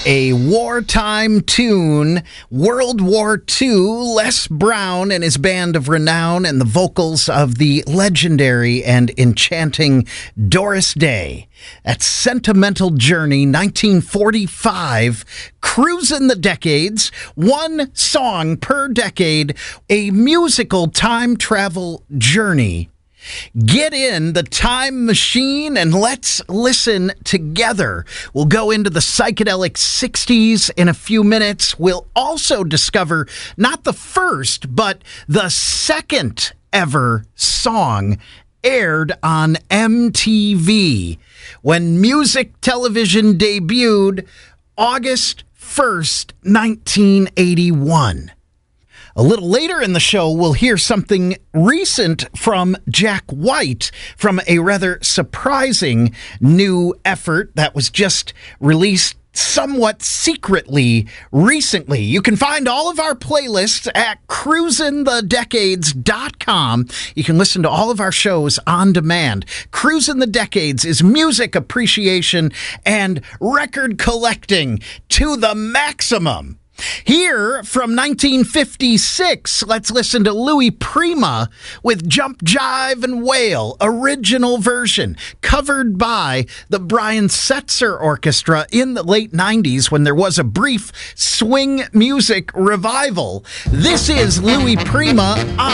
A wartime tune, World War II, Les Brown and his band of renown, and the vocals of the legendary and enchanting Doris Day. That Sentimental Journey, 1945, cruising the decades, one song per decade, a musical time travel journey. Get in the time machine and let's listen together. We'll go into the psychedelic 60s in a few minutes. We'll also discover not the first, but the second ever song aired on MTV when music television debuted August 1st, 1981. A little later in the show, we'll hear something recent from Jack White from a rather surprising new effort that was just released somewhat secretly recently. You can find all of our playlists at cruisinthedecades.com. You can listen to all of our shows on demand. Cruisin' the Decades is music appreciation and record collecting to the maximum. Here from 1956, let's listen to Louis Prima with Jump, Jive, and Wail, original version, covered by the Brian Setzer Orchestra in the late 90s when there was a brief swing music revival. This is Louis Prima on